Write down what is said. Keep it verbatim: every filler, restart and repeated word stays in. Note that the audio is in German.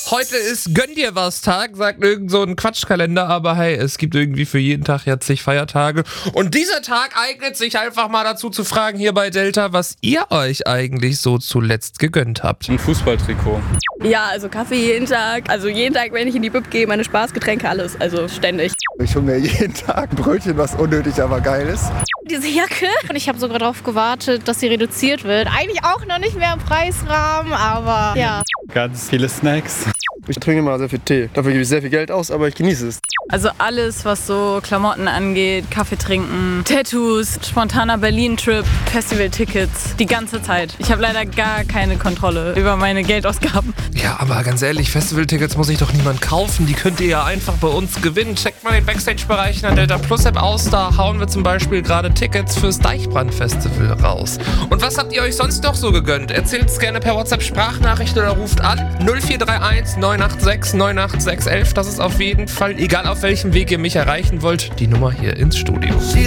Heute ist Gönn dir was Tag, sagt irgend so ein Quatschkalender, aber hey, es gibt irgendwie für jeden Tag ja zig Feiertage. Und dieser Tag eignet sich einfach mal dazu zu fragen hier bei Delta, was ihr euch eigentlich so zuletzt gegönnt habt. Ein Fußballtrikot. Ja, also Kaffee jeden Tag. Also jeden Tag, wenn ich in die Bib gehe, meine Spaßgetränke, alles. Also ständig. Ich hole mir jeden Tag ein Brötchen, was unnötig, aber geil ist. Diese Jacke. Und ich habe sogar darauf gewartet, dass sie reduziert wird. Eigentlich auch noch nicht mehr im Preisrahmen, aber ja. Ganz viele Snacks. Ich trinke immer sehr viel Tee. Dafür gebe ich sehr viel Geld aus, aber ich genieße es. Also alles, was so Klamotten angeht, Kaffee trinken, Tattoos, spontaner Berlin-Trip, Festival-Tickets, die ganze Zeit. Ich habe leider gar keine Kontrolle über meine Geldausgaben. Ja, aber ganz ehrlich, Festival-Tickets muss sich doch niemand kaufen. Die könnt ihr ja einfach bei uns gewinnen. Checkt mal den Backstage-Bereich in der Delta Plus App aus. Da hauen wir zum Beispiel gerade Tickets fürs Deichbrand-Festival raus. Und was habt ihr euch sonst noch so gegönnt? Erzählt es gerne per WhatsApp-Sprachnachricht oder ruft an null vier drei eins neun acht sechs neun acht sechs eins eins. Das ist auf jeden Fall, egal auf welchem Weg ihr mich erreichen wollt, die Nummer hier ins Studio.